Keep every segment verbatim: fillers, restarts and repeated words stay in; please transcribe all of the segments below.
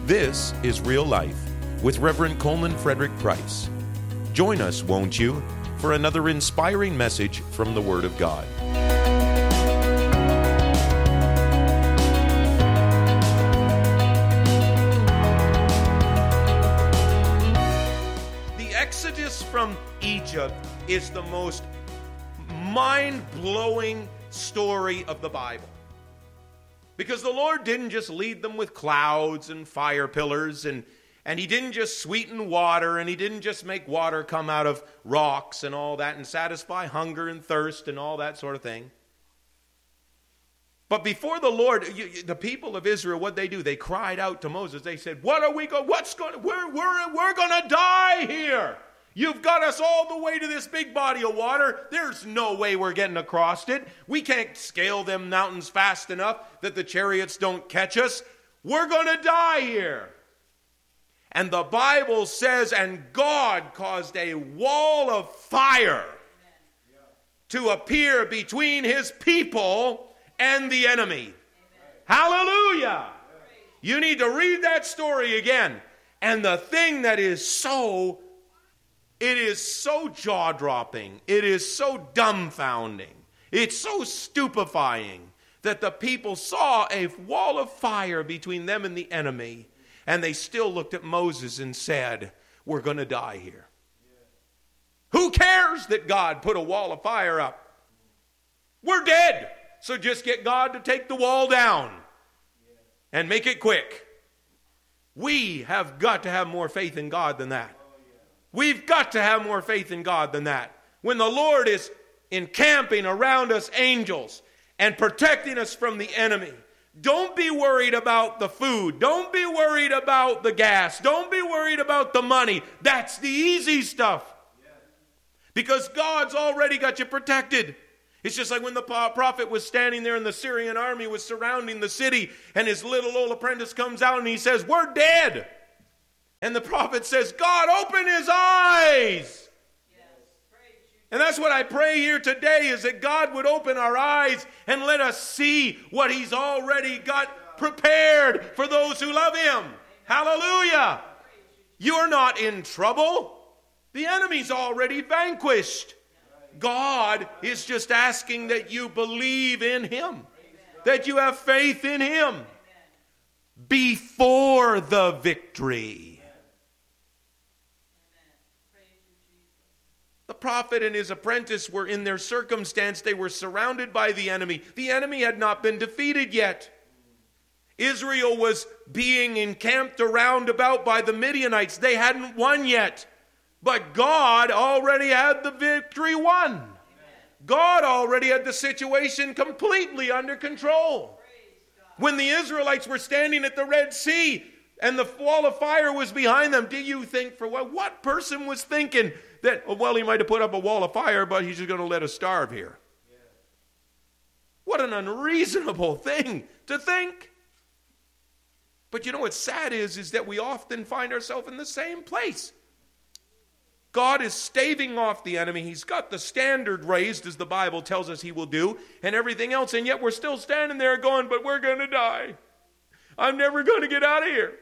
This is Real Life with Reverend Coleman Frederick Price. Join us, won't you, for another inspiring message from the Word of God. The Exodus from Egypt is the most mind-blowing story of the Bible. Because the Lord didn't just lead them with clouds and fire pillars, and, and He didn't just sweeten water, and He didn't just make water come out of rocks and all that, and satisfy hunger and thirst and all that sort of thing. But before the Lord, you, the people of Israel, what they do? They cried out to Moses. They said, "What are we going? What's going? We're we're we're going to die here. You've got us all the way to this big body of water. There's no way we're getting across it. We can't scale them mountains fast enough that the chariots don't catch us. We're going to die here." And the Bible says, and God caused a wall of fire to appear between His people and the enemy. Hallelujah! You need to read that story again. And the thing that is so It is so jaw-dropping, it is so dumbfounding, it's so stupefying that the people saw a wall of fire between them and the enemy, and they still looked at Moses and said, "We're going to die here." Yeah. Who cares that God put a wall of fire up? We're dead, so just get God to take the wall down yeah. and make it quick. We have got to have more faith in God than that. We've got to have more faith in God than that. When the Lord is encamping around us angels and protecting us from the enemy, don't be worried about the food. Don't be worried about the gas. Don't be worried about the money. That's the easy stuff. Because God's already got you protected. It's just like when the prophet was standing there and the Syrian army was surrounding the city, and his little old apprentice comes out and he says, "We're dead." And the prophet says, "God, open his eyes." Yes. And that's what I pray here today, is that God would open our eyes and let us see what He's already got prepared for those who love Him. Amen. Hallelujah. You're not in trouble. The enemy's already vanquished. God is just asking that you believe in Him, that you have faith in Him before the victory. The prophet and his apprentice were in their circumstance. They were surrounded by the enemy. The enemy had not been defeated yet. Israel was being encamped around about by the Midianites. They hadn't won yet. But God already had the victory won. Amen. God already had the situation completely under control. When the Israelites were standing at the Red Sea and the wall of fire was behind them, do you think for what? What person was thinking that, oh, well, he might have put up a wall of fire, but he's just going to let us starve here? Yeah. What an unreasonable thing to think. But you know what's sad is, is that we often find ourselves in the same place. God is staving off the enemy. He's got the standard raised, as the Bible tells us He will do, and everything else, and yet we're still standing there going, but we're going to die. I'm never going to get out of here.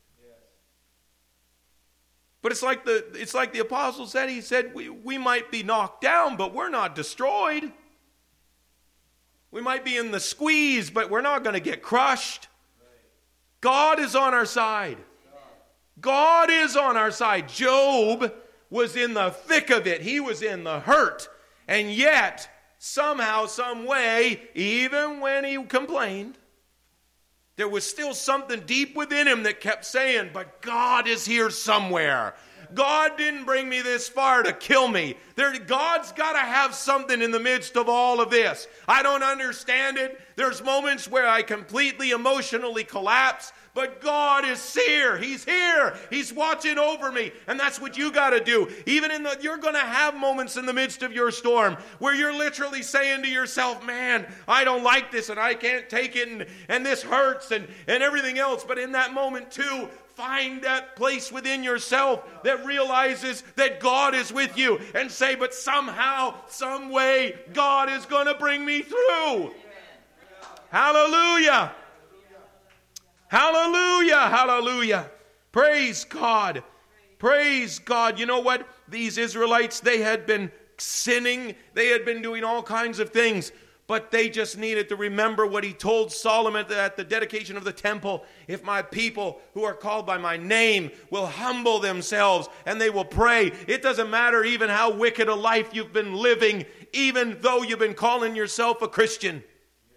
But it's like the it's like the apostle said. He said, we, we might be knocked down, but we're not destroyed. We might be in the squeeze, but we're not going to get crushed. God is on our side. God is on our side. Job was in the thick of it. He was in the hurt. And yet, somehow, some way, even when he complained, there was still something deep within him that kept saying, but God is here somewhere. God didn't bring me this far to kill me. There, God's got to have something in the midst of all of this. I don't understand it. There's moments where I completely emotionally collapse, but God is here. He's here. He's watching over me. And that's what you got to do. Even in the, you're going to have moments in the midst of your storm where you're literally saying to yourself, man, I don't like this and I can't take it and, and this hurts and, and everything else. But in that moment too, find that place within yourself that realizes that God is with you and say, but somehow, some way, God is going to bring me through. Hallelujah. Hallelujah. Hallelujah, hallelujah. Praise God. Praise God. You know what? These Israelites, they had been sinning. They had been doing all kinds of things. But they just needed to remember what he told Solomon at the dedication of the temple. If my people who are called by my name will humble themselves and they will pray. It doesn't matter even how wicked a life you've been living, even though you've been calling yourself a Christian.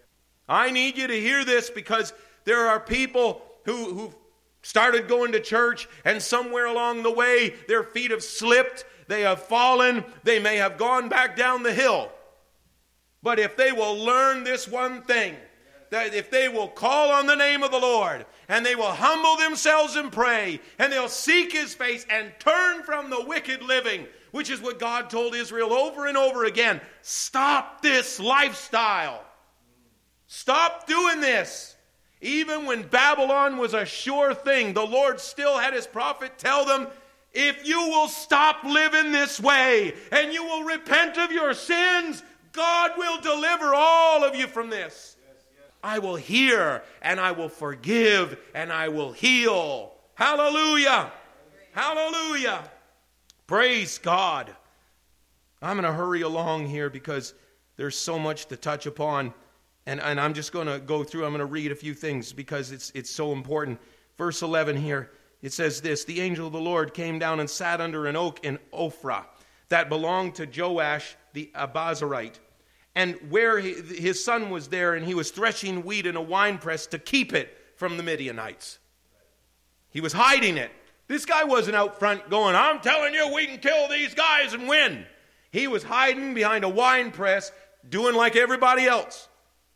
I need you to hear this, because there are people who, who've started going to church, and somewhere along the way their feet have slipped, they have fallen, they may have gone back down the hill. But if they will learn this one thing, that if they will call on the name of the Lord, and they will humble themselves and pray, and they'll seek his face and turn from the wicked living, which is what God told Israel over and over again. Stop this lifestyle. Stop doing this. Even when Babylon was a sure thing, the Lord still had his prophet tell them, if you will stop living this way, and you will repent of your sins, God will deliver all of you from this. Yes, yes. I will hear, and I will forgive, and I will heal. Hallelujah. Hallelujah. Praise God. I'm going to hurry along here because there's so much to touch upon. And, and I'm just going to go through. I'm going to read a few things because it's, it's so important. Verse eleven here, it says this. The angel of the Lord came down and sat under an oak in Ophrah that belonged to Joash the Abiezrite, and where he, his son was there, and he was threshing wheat in a winepress to keep it from the Midianites. He was hiding it. This guy wasn't out front going, I'm telling you, we can kill these guys and win. He was hiding behind a winepress, doing like everybody else.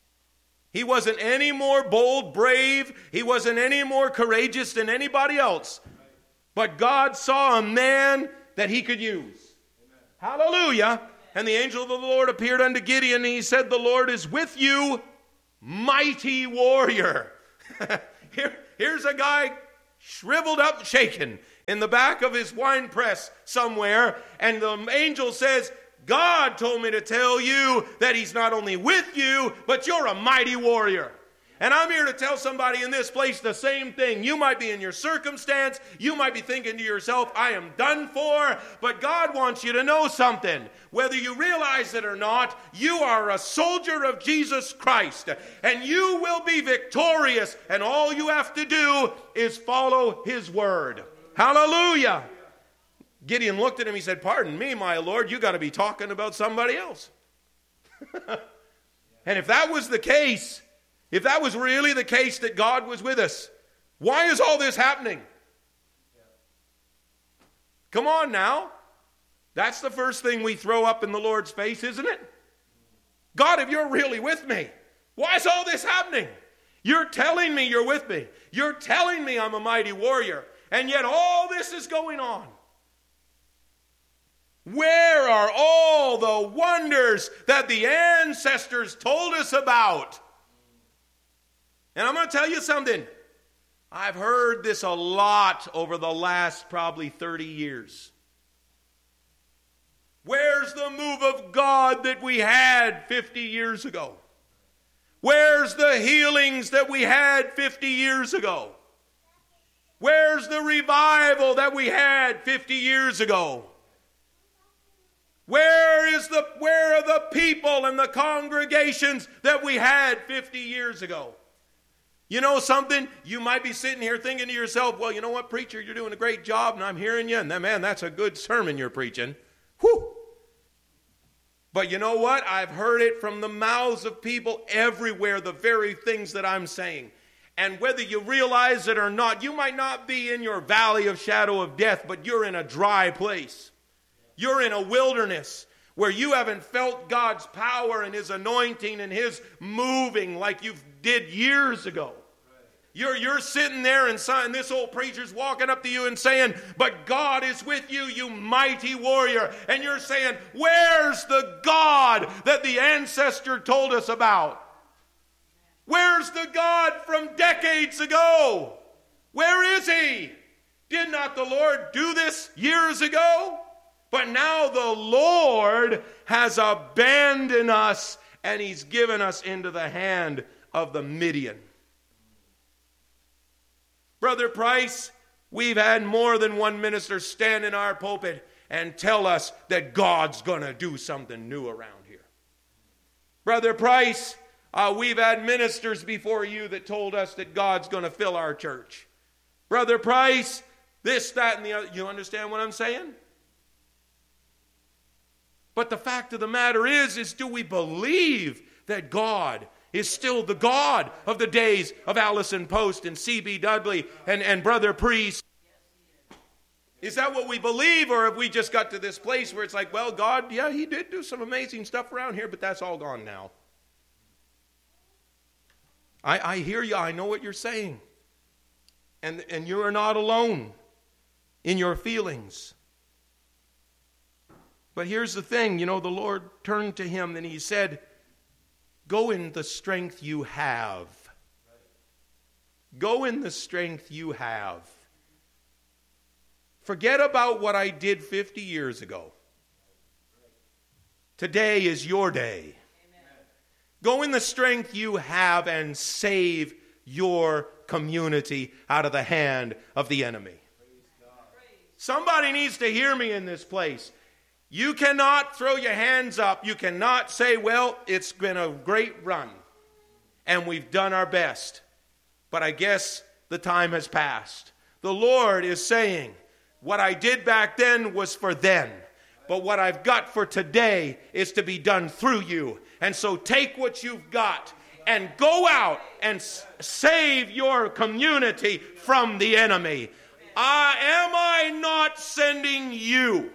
He wasn't any more bold, brave. He wasn't any more courageous than anybody else. But God saw a man that he could use. Amen. Hallelujah. And the angel of the Lord appeared unto Gideon, and he said, the Lord is with you, mighty warrior. Here, here's a guy shriveled up, shaken, in the back of his wine press somewhere, and the angel says, God told me to tell you that he's not only with you, but you're a mighty warrior. And I'm here to tell somebody in this place the same thing. You might be in your circumstance. You might be thinking to yourself, I am done for. But God wants you to know something. Whether you realize it or not, you are a soldier of Jesus Christ. And you will be victorious. And all you have to do is follow his word. Hallelujah. Gideon looked at him. He said, pardon me, my Lord. You got to be talking about somebody else. And if that was the case, if that was really the case that God was with us, why is all this happening? Come on now. That's the first thing we throw up in the Lord's face, isn't it? God, if you're really with me, why is all this happening? You're telling me you're with me. You're telling me I'm a mighty warrior. And yet all this is going on. Where are all the wonders that the ancestors told us about? And I'm going to tell you something. I've heard this a lot over the last probably thirty years. Where's the move of God that we had fifty years ago? Where's the healings that we had fifty years ago? Where's the revival that we had fifty years ago? Where is the where are the people and the congregations that we had fifty years ago? You know something? You might be sitting here thinking to yourself, well, you know what, preacher, you're doing a great job, and I'm hearing you, and that, man, that's a good sermon you're preaching. Whew! But you know what? I've heard it from the mouths of people everywhere, the very things that I'm saying. And whether you realize it or not, you might not be in your valley of shadow of death, but you're in a dry place. You're in a wilderness where you haven't felt God's power and his anointing and his moving like you did years ago. You're, you're sitting there and, son, and this old preacher's walking up to you and saying, but God is with you, you mighty warrior. And you're saying, where's the God that the ancestor told us about? Where's the God from decades ago? Where is he? Did not the Lord do this years ago? But now the Lord has abandoned us, and he's given us into the hand of the Midian. Brother Price, we've had more than one minister stand in our pulpit and tell us that God's going to do something new around here. Brother Price, uh, we've had ministers before you that told us that God's going to fill our church. Brother Price, this, that, and the other. You understand what I'm saying? But the fact of the matter is, is do we believe that God is still the God of the days of Allison Post and C B Dudley and, and Brother Priest? Is that what we believe, or have we just got to this place where it's like, well, God, yeah, he did do some amazing stuff around here, but that's all gone now. I, I hear you. I know what you're saying. And, and you are not alone in your feelings. But here's the thing, you know, the Lord turned to him and he said, go in the strength you have. Go in the strength you have. Forget about what I did fifty years ago. Today is your day. Amen. Go in the strength you have and save your community out of the hand of the enemy. Somebody needs to hear me in this place. You cannot throw your hands up. You cannot say, well, it's been a great run and we've done our best, but I guess the time has passed. The Lord is saying, what I did back then was for then, but what I've got for today is to be done through you. And so take what you've got and go out and s- save your community from the enemy. Uh, am I not sending you?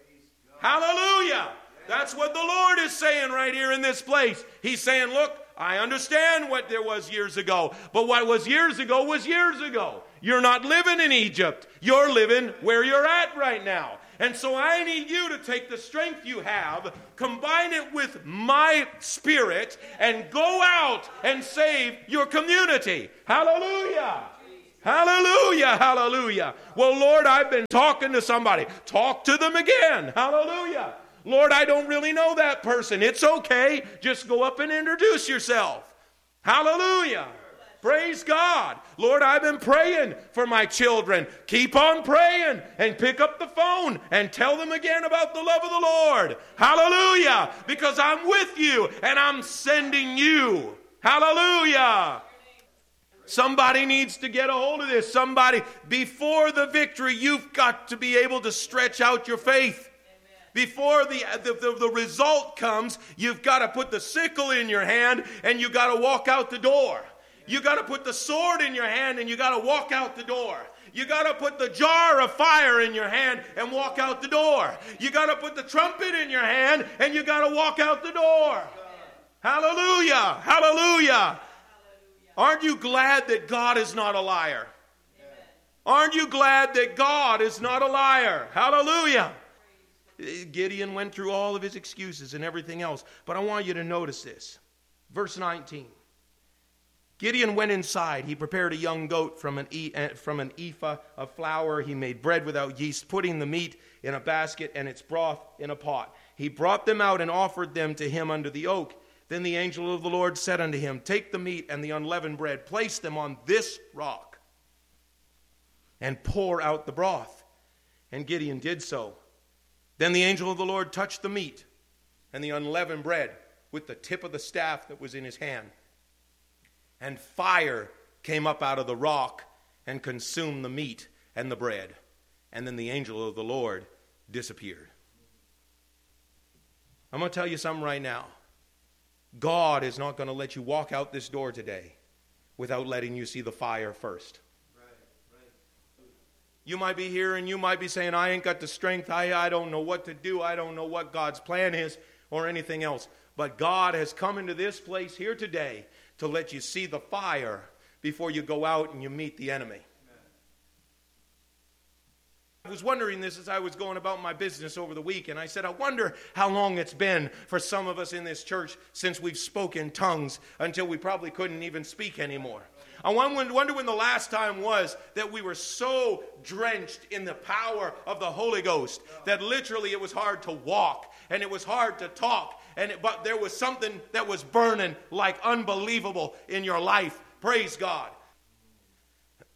Hallelujah. That's what the Lord is saying right here in this place. He's saying, look, I understand what there was years ago, but what was years ago was years ago. You're not living in Egypt. You're living where you're at right now. And so I need you to take the strength you have, combine it with my spirit, and go out and save your community. Hallelujah. Hallelujah, hallelujah. Well, Lord, I've been talking to somebody. Talk to them again. Hallelujah. Lord, I don't really know that person. It's okay. Just go up and introduce yourself. Hallelujah. Praise God. Lord, I've been praying for my children. Keep on praying and pick up the phone and tell them again about the love of the Lord. Hallelujah. Because I'm with you and I'm sending you. Hallelujah. Somebody needs to get a hold of this. Somebody, before the victory, you've got to be able to stretch out your faith. Before the, the, the, the result comes, you've got to put the sickle in your hand and you've got to walk out the door. You got to put the sword in your hand and you got to walk out the door. You got to put the jar of fire in your hand and walk out the door. You got to put the trumpet in your hand and you got to walk out the door. Hallelujah. Hallelujah. Aren't you glad that God is not a liar? Aren't you glad that God is not a liar? Hallelujah. Gideon went through all of his excuses and everything else, but I want you to notice this. Verse nineteen. Gideon went inside. He prepared a young goat from an, e- from an ephah of flour. He made bread without yeast, putting the meat in a basket and its broth in a pot. He brought them out and offered them to him under the oak. Then the angel of the Lord said unto him, take the meat and the unleavened bread, place them on this rock, and pour out the broth. And Gideon did so. Then the angel of the Lord touched the meat and the unleavened bread with the tip of the staff that was in his hand. And fire came up out of the rock and consumed the meat and the bread. And then the angel of the Lord disappeared. I'm going to tell you something right now. God is not going to let you walk out this door today without letting you see the fire first. Right, right. You might be here and you might be saying, I ain't got the strength. I, I don't know what to do. I don't know what God's plan is or anything else. But God has come into this place here today to let you see the fire before you go out and you meet the enemy. I was wondering this as I was going about my business over the week, and I said, I wonder how long it's been for some of us in this church since we've spoken tongues until we probably couldn't even speak anymore. I wonder when the last time was that we were so drenched in the power of the Holy Ghost that literally it was hard to walk and it was hard to talk, and it, but there was something that was burning like unbelievable in your life. Praise God.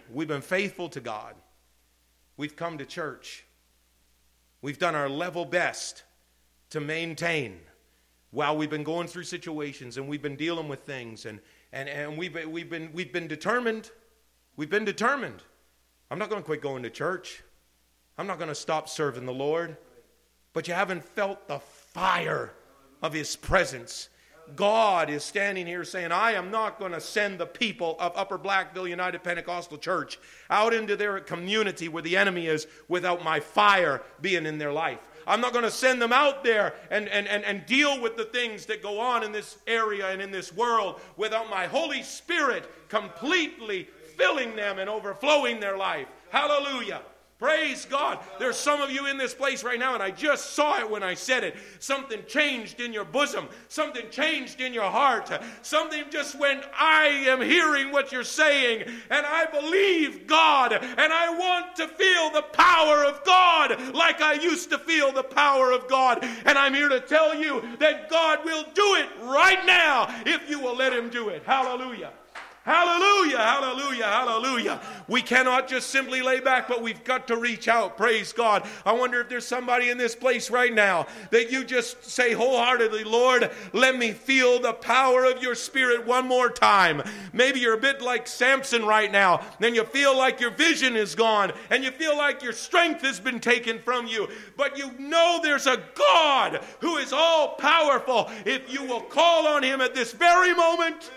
we've been faithful to God. We've come to church. We've done our level best to maintain while we've been going through situations and we've been dealing with things, and, and, and we've, been, we've, been, we've been determined. We've been determined. I'm not going to quit going to church. I'm not going to stop serving the Lord. But you haven't felt the fire of His presence. God is standing here saying, I am not going to send the people of Upper Blackville United Pentecostal Church out into their community where the enemy is without my fire being in their life. I'm not going to send them out there and, and, and, and deal with the things that go on in this area and in this world without my Holy Spirit completely filling them and overflowing their life. Hallelujah. Praise God. There's some of you in this place right now, and I just saw it when I said it. Something changed in your bosom. Something changed in your heart. Something just went, I am hearing what you're saying, and I believe God, and I want to feel the power of God like I used to feel the power of God. And I'm here to tell you that God will do it right now if you will let Him do it. Hallelujah. Hallelujah, hallelujah, hallelujah. We cannot just simply lay back, but we've got to reach out. Praise God. I wonder if there's somebody in this place right now that you just say wholeheartedly, Lord, let me feel the power of your Spirit one more time. Maybe you're a bit like Samson right now. Then you feel like your vision is gone and you feel like your strength has been taken from you. But you know there's a God who is all powerful if you will call on Him at this very moment.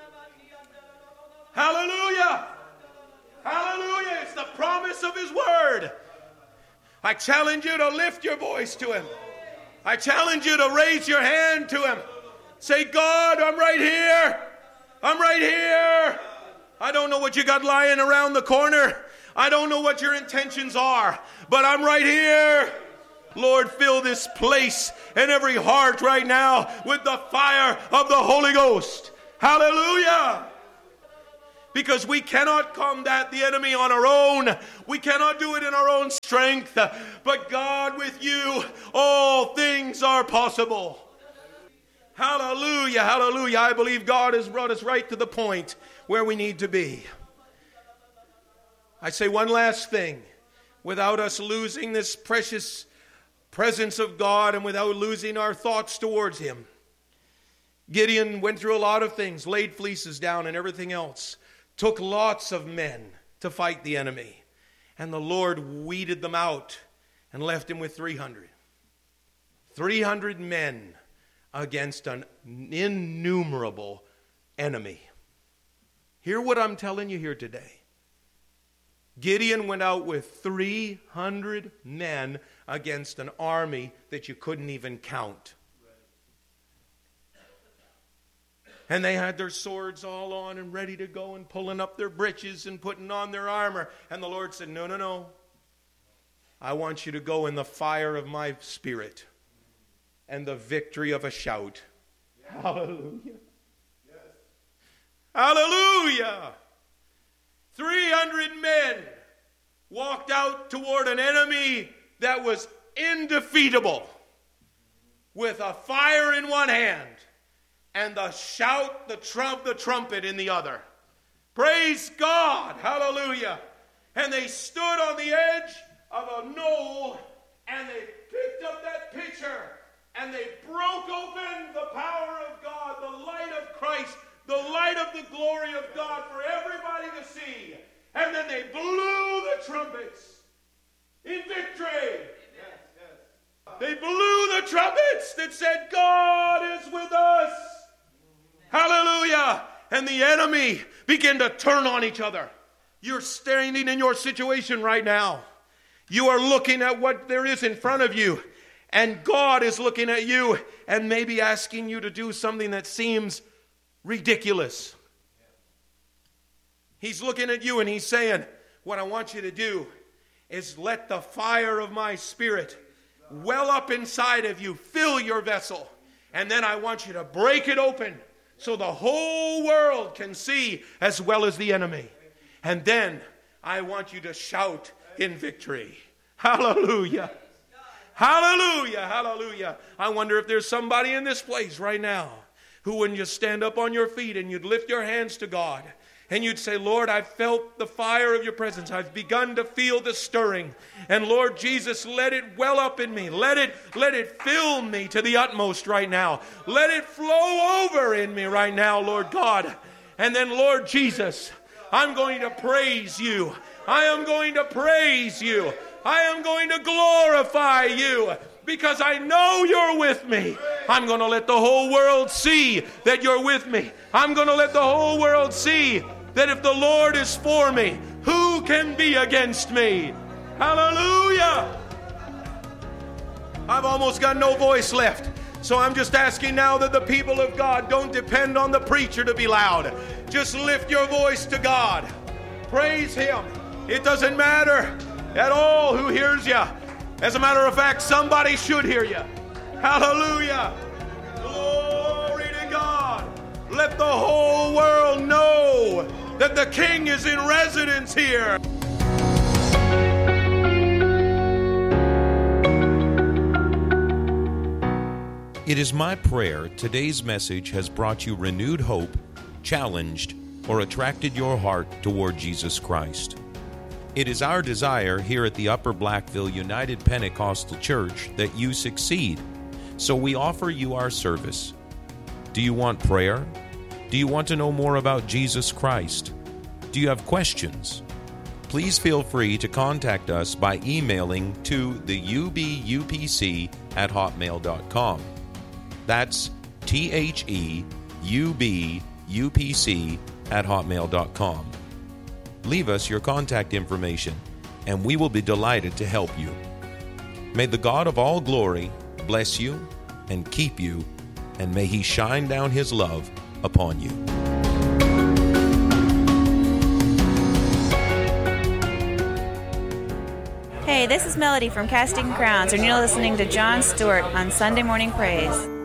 Hallelujah. Hallelujah. It's the promise of His word. I challenge you to lift your voice to Him. I challenge you to raise your hand to Him. Say, God, I'm right here. I'm right here. I don't know what you got lying around the corner. I don't know what your intentions are, but I'm right here. Lord, fill this place and every heart right now with the fire of the Holy Ghost. Hallelujah. Because we cannot combat the enemy on our own. We cannot do it in our own strength. But God, with you, all things are possible. Hallelujah, hallelujah. I believe God has brought us right to the point where we need to be. I say one last thing. Without us losing this precious presence of God and without losing our thoughts towards Him. Gideon went through a lot of things, laid fleeces down and everything else. Took lots of men to fight the enemy. And the Lord weeded them out and left him with three hundred. three hundred men against an innumerable enemy. Hear what I'm telling you here today. Gideon went out with three hundred men against an army that you couldn't even count. And they had their swords all on and ready to go and pulling up their breeches and putting on their armor. And the Lord said, no, no, no. I want you to go in the fire of my Spirit and the victory of a shout. Yes. Hallelujah. Yes. Hallelujah. three hundred men walked out toward an enemy that was indefeatable with a fire in one hand and the shout, the trump, the trumpet in the other. Praise God. Hallelujah. And they stood on the edge of a knoll and they picked up that pitcher and they broke open the power of God, the light of Christ, the light of the glory of God for everybody to see. And then they blew the trumpets in victory. Yes, yes. They blew the trumpets that said, God is with us. Hallelujah. And the enemy began to turn on each other. You're standing in your situation right now. You are looking at what there is in front of you. And God is looking at you and maybe asking you to do something that seems ridiculous. He's looking at you and He's saying, what I want you to do is let the fire of my Spirit well up inside of you, fill your vessel. And then I want you to break it open so the whole world can see as well as the enemy. And then I want you to shout in victory. Hallelujah. Hallelujah. Hallelujah. I wonder if there's somebody in this place right now who, when you stand up on your feet and you'd lift your hands to God And you'd say, Lord, I've felt the fire of your presence. I've begun to feel the stirring. And Lord Jesus, let it well up in me. Let it, let it fill me to the utmost right now. Let it flow over in me right now, Lord God. And then, Lord Jesus, I'm going to praise you. I am going to praise you. I am going to glorify you because I know you're with me. I'm going to let the whole world see that you're with me. I'm going to let the whole world see that if the Lord is for me, who can be against me? Hallelujah! I've almost got no voice left. So I'm just asking now that the people of God don't depend on the preacher to be loud. Just lift your voice to God. Praise Him. It doesn't matter at all who hears you. As a matter of fact, somebody should hear you. Hallelujah. Glory to God. Let the whole world know that the King is in residence here. It is my prayer today's message has brought you renewed hope, challenged, or attracted your heart toward Jesus Christ. It is our desire here at the Upper Blackville United Pentecostal Church that you succeed, so we offer you our service. Do you want prayer? Do you want to know more about Jesus Christ? Do you have questions? Please feel free to contact us by emailing to the U B U P C at hotmail dot com. That's T H E U B U P C at hotmail dot com. Leave us your contact information, and we will be delighted to help you. May the God of all glory bless you and keep you, and may He shine down His love upon you. Hey, this is Melody from Casting Crowns, and you're listening to Jon Stewart on Sunday Morning Praise.